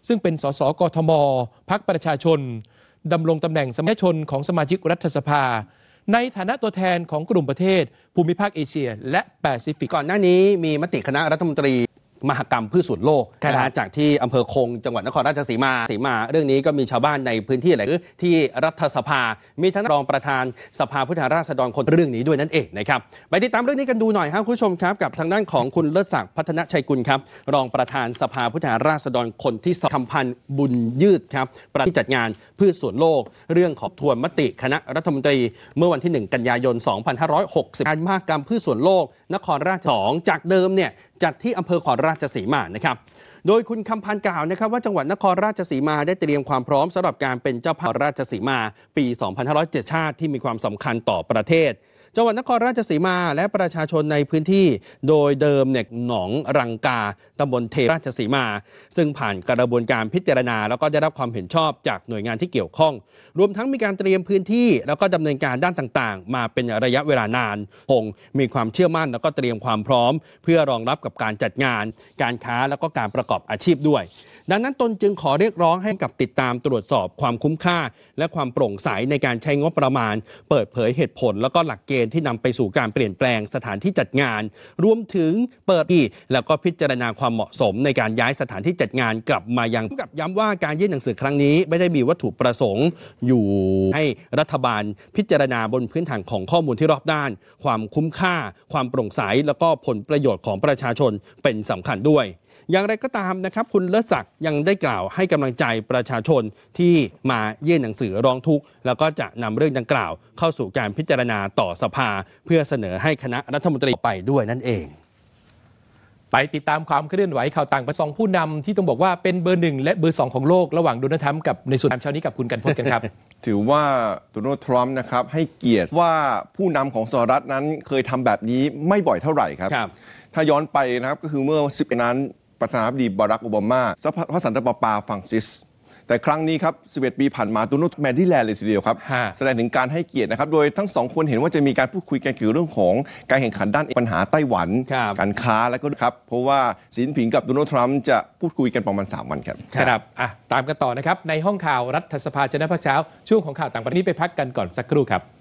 ซึ่งเป็นสสกทมพรรคประชาชนดำรงตำแหน่งสมาชิกชนของสมาชิกรัฐสภาในฐานะตัวแทนของกลุ่มประเทศภูมิภาคเอเชียและแปซิฟิกก่อนหน้านี้มีมติคณะรัฐมนตรีมหกรรมพืชสวนโลกจากที่อำเภอคงจังหวัดนครราชสีมาเรื่องนี้ก็มีชาวบ้านในพื้นที่หรือที่รัฐสภามีทั้งรองประธานสภาผู้แทนราษฎรคนเรื่องนี้ด้วยนั่นเองนะครับไปติดตามเรื่องนี้กันดูหน่อยครับคุณผู้ชมครับกับทางด้านของคุณเลิศศักดิ์พัฒนชัยกุลครับรองประธานสภาผู้แทนราษฎรคนที่คำพันธ์บุญยืดครับประธานจัดงานพืชสวนโลกเรื่องของทวนมติคณะรัฐมนตรีเมื่อวันที่1 กันยายน 2560การมหกรรมพืชสวนโลกนครราช2จากเดิมเนี่ยจัดที่อำเภอคอนราชสีมานะครับโดยคุณคำพันธ์กล่าวนะครับว่าจังหวัดนครราชสีมาได้เตรียมความพร้อมสำหรับการเป็นเจ้าภาพราชสีมาปี 2507 ชาติที่มีความสำคัญต่อประเทศจังหวัดนครราชสีมาและประชาชนในพื้นที่โดยเดิมเนี่ยหนองรังกาตำบลเทราชสีมาซึ่งผ่านกระบวนการพิจารณาแล้วก็ได้รับความเห็นชอบจากหน่วยงานที่เกี่ยวข้องรวมทั้งมีการเตรียมพื้นที่แล้วก็ดำเนินการด้านต่างๆมาเป็นระยะเวลานานคงมีความเชื่อมั่นแล้วก็เตรียมความพร้อมเพื่อรองรับกับการจัดงานการค้าแล้วก็การประกอบอาชีพด้วยดังนั้นตนจึงขอเรียกร้องให้กับติดตามตรวจสอบความคุ้มค่าและความโปร่งใสในการใช้งบประมาณเปิดเผยเหตุผลแล้วก็หลักเกณฑ์ที่นำไปสู่การเปลี่ยนแปลงสถานที่จัดงานรวมถึงเปิดที่แล้วก็พิจารณาความเหมาะสมในการย้ายสถานที่จัดงานกลับมายังกับย้ำว่าการยื่นหนังสือครั้งนี้ไม่ได้มีวัตถุประสงค์อยู่ให้รัฐบาลพิจารณาบนพื้นฐานของข้อมูลที่รอบด้านความคุ้มค่าความโปร่งใสแล้วก็ผลประโยชน์ของประชาชนเป็นสำคัญด้วยอย่างไรก็ตามนะครับคุณเลิศศักดิ์ยังได้กล่าวให้กำลังใจประชาชนที่มายื่นหนังสือร้องทุกข์แล้วก็จะนำเรื่องดังกล่าวเข้าสู่การพิจารณาต่อสภาเพื่อเสนอให้คณะรัฐมนตรีไปด้วยนั่นเองไปติดตามความเคลื่อนไหวข่าวต่างประเทศ2ผู้นำที่ต้องบอกว่าเป็นเบอร์1และเบอร์2ของโลกระหว่างโดนัลด์ทรัมป์กับในส่วนเช้านี้กับคุณกันพจน์กันครับถือว่าโดนัลด์ทรัมป์นะครับให้เกียรติว่าผู้นำของสหรัฐนั้นเคยทำแบบนี้ไม่บ่อยเท่าไหร่ครับถ้าย้อนไปนะครับก็คือเมื่อ10นั้นประธานาธิบดีบารักโอบามาพระสันตะปาปาฟรังซิสแต่ครั้งนี้ครับ11 ปีผ่านมาโดนัลด์แมนดี้แลนด์เลยทีเดียวครับแสดงถึงการให้เกียรตินะครับโดยทั้งสองคนเห็นว่าจะมีการพูดคุยกันเกี่ยวกับเรื่องของการแข่งขันด้านปัญหาไต้หวันการค้าแล้วก็ครับเพราะว่าสีจิ้นผิงกับโดนัลด์ทรัมป์จะพูดคุยกันประมาณ3 วันครับครับตามกันต่อนะครับในห้องข่าวรัฐสภาชนะภาคเช้าช่วงของข่าวต่างประเทศนี้ไปพักกันก่อนสักครู่ครับ